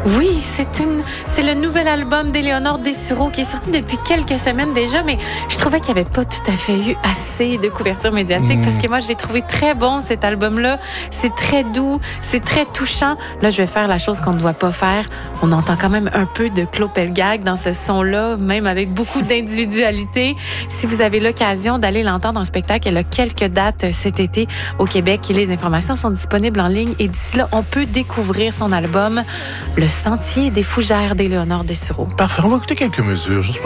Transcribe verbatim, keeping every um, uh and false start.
Oui, c'est une, c'est le nouvel album d'Éléonore Dessureau qui est sorti depuis quelques semaines déjà, mais je trouvais qu'il n'y avait pas tout à fait eu assez de couverture médiatique mmh. parce que moi, je l'ai trouvé très bon, cet album-là. C'est très doux, c'est très touchant. Là, je vais faire la chose qu'on ne doit pas faire. On entend quand même un peu de Claude Pelgag dans ce son-là, même avec beaucoup d'individualité. Si vous avez l'occasion d'aller l'entendre en spectacle, elle a quelques dates cet été au Québec et les informations sont disponibles en ligne. Et d'ici là, on peut découvrir son album Le Sentier des Fougères d'Éléonore Dessureau. Parfait, on va écouter quelques mesures, juste